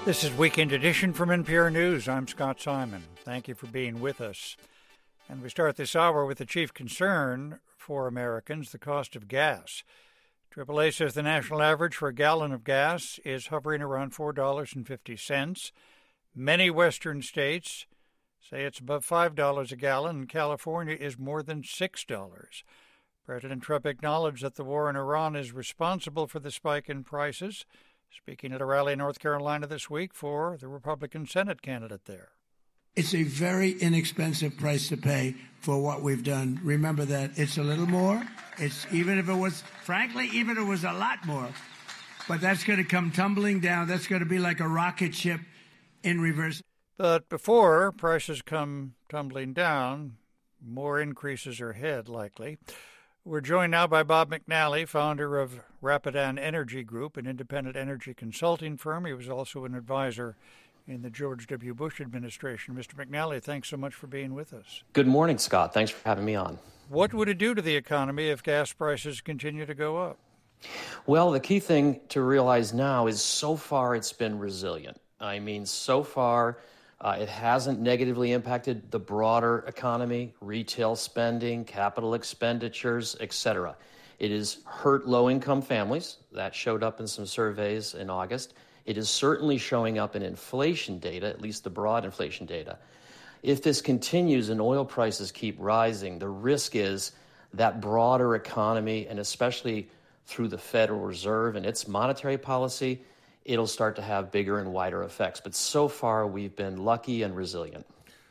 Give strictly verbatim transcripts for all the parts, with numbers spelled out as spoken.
This is Weekend Edition from N P R News. I'm Scott Simon. Thank you for being with us. And we start this hour with the chief concern for Americans, the cost of gas. triple A says the national average for a gallon of gas is hovering around four dollars and fifty cents. Many western states say it's above five dollars a gallon, and California is more than six dollars. President Trump acknowledged that the war in Iran is responsible for the spike in prices, speaking at a rally in North Carolina this week for the Republican Senate candidate there. It's a very inexpensive price to pay for what we've done. Remember that it's a little more. It's even if it was, frankly, even if it was a lot more. But that's going to come tumbling down. That's going to be like a rocket ship in reverse. But before prices come tumbling down, more increases are ahead, likely. We're joined now by Bob McNally, founder of Rapidan Energy Group, an independent energy consulting firm. He was also an advisor in the George W. Bush administration. Mister McNally, thanks so much for being with us. Good morning, Scott. Thanks for having me on. What would it do to the economy if gas prices continue to go up? Well, the key thing to realize now is so far it's been resilient. I mean, so far uh, it hasn't negatively impacted the broader economy, retail spending, capital expenditures, et cetera. It has hurt low-income families. That showed up in some surveys in August. It is certainly showing up in inflation data, at least the broad inflation data. If this continues and oil prices keep rising, the risk is that broader economy, and especially through the Federal Reserve and its monetary policy, it'll start to have bigger and wider effects. But so far, we've been lucky and resilient.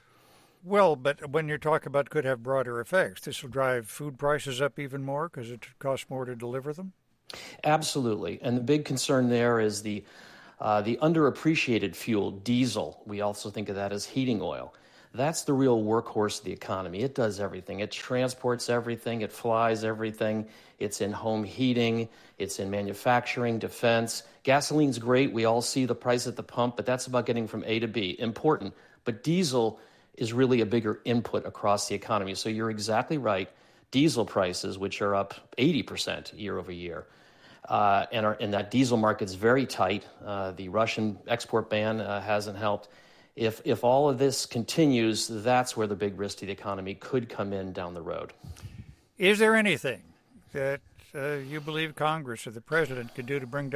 Well, but when you talk about could have broader effects, this will drive food prices up even more because it costs more to deliver them? Absolutely. And the big concern there is the uh, the underappreciated fuel, diesel. We also think of that as heating oil. That's the real workhorse of the economy. It does everything. It transports everything. It flies everything. It's in home heating. It's in manufacturing, defense. Gasoline's great. We all see the price at the pump, but that's about getting from A to B. Important. But diesel is really a bigger input across the economy. So you're exactly right. Diesel prices, which are up eighty percent year over year, uh, and, are, and that diesel market's very tight. Uh, the Russian export ban uh, hasn't helped. If if all of this continues, that's where the big risk to the economy could come in down the road. Is there anything that uh, you believe Congress or the president could do to bring